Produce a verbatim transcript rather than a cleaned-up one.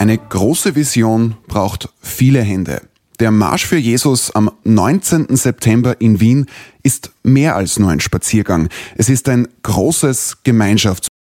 Eine große Vision braucht viele Hände. Der Marsch für Jesus am neunzehnten September in Wien ist mehr als nur ein Spaziergang. Es ist ein großes Gemeinschaftsprojekt.